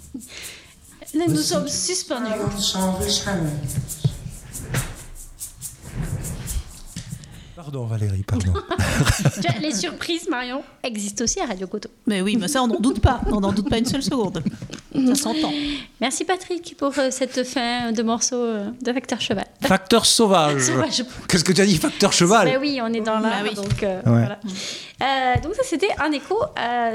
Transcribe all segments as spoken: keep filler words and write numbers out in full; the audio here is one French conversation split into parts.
Là, nous sommes suspendus. Pardon Valérie, pardon. Les surprises, Marion, existent aussi à Radio Coteau. Mais oui, mais ça, on n'en doute pas. On n'en doute pas une seule seconde. Ça s'entend. Merci Patrick pour euh, cette fin de morceau euh, de Facteur Cheval. Facteur sauvage. Sauvage. Qu'est-ce que tu as dit, Facteur cheval? Ben oui, on est dans l'art, Bah oui. donc euh, Ouais. voilà. Euh, donc ça, c'était un écho à-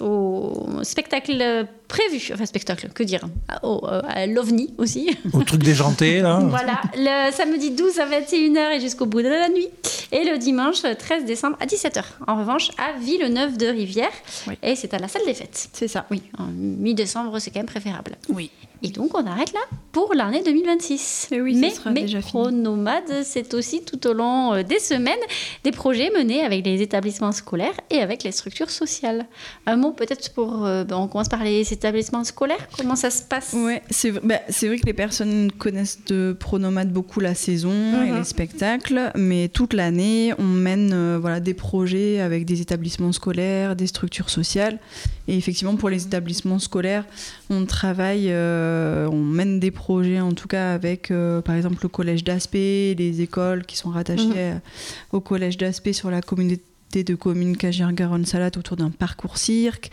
au spectacle prévu, enfin spectacle, que dire, à, au- euh, à l'OVNI aussi. Au truc déjanté, là. Voilà, le samedi douze à vingt et une heures et jusqu'au bout de la nuit. Et le dimanche treize décembre à dix-sept heures. En revanche, à Villeneuve-de-Rivière. Oui. Et c'est à la salle des fêtes. C'est ça. Oui, en mi-décembre, c'est quand même préférable. Oui. Et donc, on arrête là pour l'année deux mille vingt-six. Et oui, ça mais sera mais déjà fini. Pronomade, c'est aussi tout au long euh, des semaines des projets menés avec les établissements scolaires et avec les structures sociales. Un mot peut-être pour... euh, ben, on commence par les établissements scolaires. Comment ça se passe? Ouais, c'est v- bah, c'est vrai que les personnes connaissent de Pronomade beaucoup la saison et Mhm. les spectacles, mais toute l'année, on mène euh, voilà, des projets avec des établissements scolaires, des structures sociales. Et effectivement, pour les établissements scolaires, on travaille, euh, on mène des projets en tout cas avec, euh, par exemple, le collège d'Aspet, les écoles qui sont rattachées Mhm. euh, au collège d'Aspet sur la communauté de communes Cagières-Garonne-Salate autour d'un parcours cirque.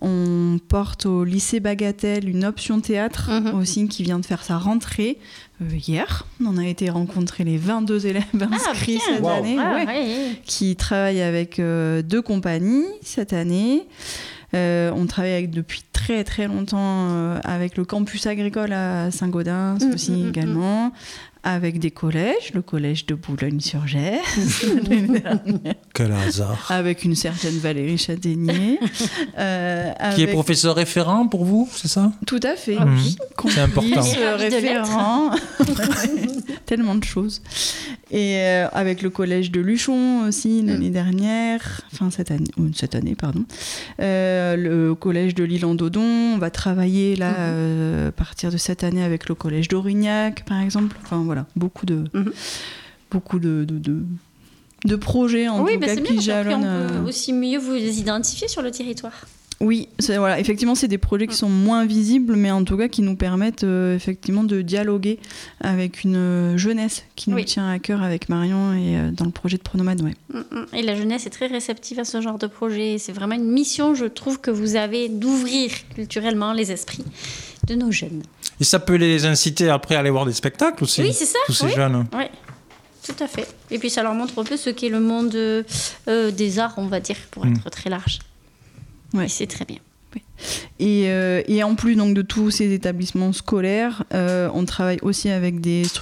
On porte au lycée Bagatelle une option théâtre Mhm. aussi qui vient de faire sa rentrée euh, hier. On a été rencontrer les vingt-deux élèves inscrits bien. cette Wow. année, Ah, ouais, ouais. qui travaillent avec euh, deux compagnies cette année. Euh, on travaille avec, depuis très très longtemps euh, avec le campus agricole à Saint-Gaudens Mhm, aussi mhm, également, avec des collèges, le collège de Boulogne-sur-Gers, l'année dernière, Quel hasard. avec une certaine Valérie Châtaignier. euh, Qui est avec- professeur référent pour vous, c'est ça? Tout à fait. Ah oui. C'est important. Complice, Et ravi de référent. Tellement de choses. Et euh, avec le collège de Luchon aussi l'année dernière, enfin cette année, ou cette année pardon. Euh, le collège de Lille-en-Dodon, on va travailler là euh, à partir de cette année avec le collège d'Aurignac par exemple. Enfin voilà, beaucoup de Mhm. beaucoup de, de, de, de projets en Oui, tout ben cas c'est bien, qui parce qu'après, on jalonnent. euh, peut aussi mieux vous identifier sur le territoire. Oui, c'est, voilà, effectivement, c'est des projets qui sont moins visibles, mais en tout cas qui nous permettent euh, effectivement de dialoguer avec une euh, jeunesse qui nous Oui. tient à cœur avec Marion et euh, dans le projet de Pronomade. Ouais. Mm, mm. Et la jeunesse est très réceptive à ce genre de projet. C'est vraiment une mission, je trouve, que vous avez d'ouvrir culturellement les esprits de nos jeunes. Et ça peut les inciter après à aller voir des spectacles aussi. Oui, c'est ça. Tous ces oui. jeunes. Oui, tout à fait. Et puis ça leur montre un peu ce qu'est le monde euh, euh, des arts, on va dire, pour Mm. être très large. Ouais. Et c'est très bien. Et, euh, et en plus donc, de tous ces établissements scolaires, euh, on travaille aussi avec des